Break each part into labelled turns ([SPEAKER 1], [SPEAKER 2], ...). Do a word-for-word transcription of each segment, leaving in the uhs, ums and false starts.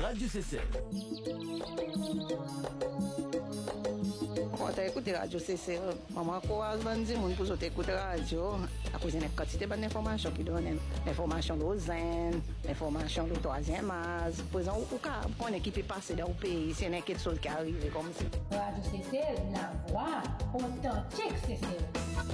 [SPEAKER 1] Radio C C L.
[SPEAKER 2] On t'a écouté Radio C C L. Maman, quoi, bandit, mon pour t'écouter radio. À cause d'une quantité de bonnes informations qui donnent. L'information de l'ozène, l'information de troisième âge. Par exemple, ou cas, on est qui peut passer dans le pays, s'il y a quelque chose qui arrive comme ça.
[SPEAKER 3] Radio C C L, la voix authentique C C L.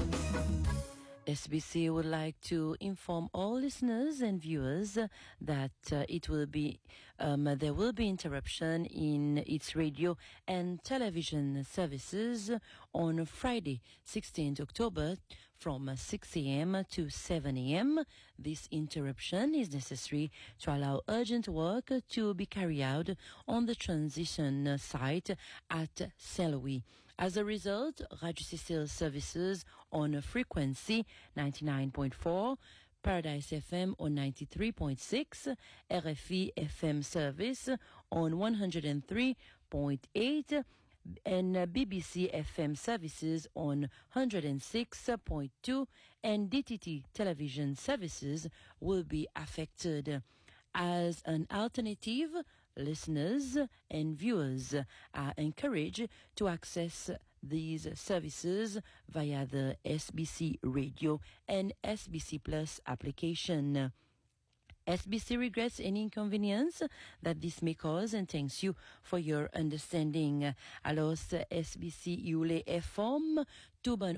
[SPEAKER 4] S B C would like to inform all listeners and viewers that uh, it will be um, there will be interruption in its radio and television services on Friday, sixteenth October, from six a.m. to seven a.m. This interruption is necessary to allow urgent work to be carried out on the transition site at Saint-Louis. As a result, Radio C C L services on frequency ninety-nine point four, Paradise F M on ninety-three point six, R F E F M service on one hundred three point eight, and B B C F M services on one hundred six point two, and D T T television services will be affected. As an alternative, listeners and viewers are encouraged to access these services via the S B C Radio and S B C Plus application. S B C regrets any inconvenience that this may cause and thanks you for your understanding. Alors, S B C Yule F M, tout bon